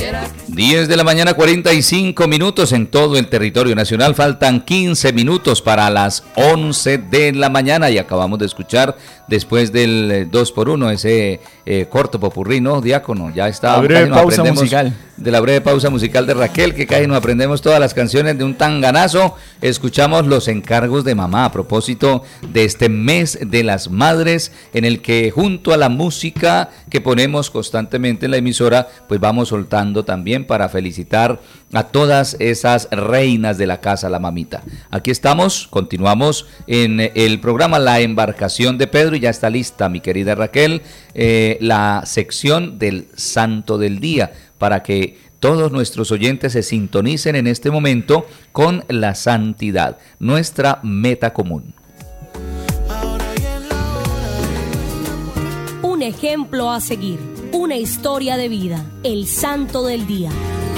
10 de la mañana, 45 minutos en todo el territorio nacional. Faltan 15 minutos para las 11 de la mañana y acabamos de escuchar, después del 2x1, ese corto popurrí, ¿no, Diácono? Ya está. La breve pausa musical. De la breve pausa musical de Raquel, que casi nos aprendemos todas las canciones de un tanganazo. Escuchamos Los encargos de mamá a propósito de este mes de las madres, en el que junto a la música que ponemos constantemente en la emisora, pues vamos soltando también para felicitar a todas esas reinas de la casa, la mamita. Aquí estamos, continuamos en el programa La Embarcación de Pedro y ya está lista, mi querida Raquel, la sección del Santo del Día, para que todos nuestros oyentes se sintonicen en este momento con la santidad, nuestra meta común. Un ejemplo a seguir, una historia de vida, el Santo del Día.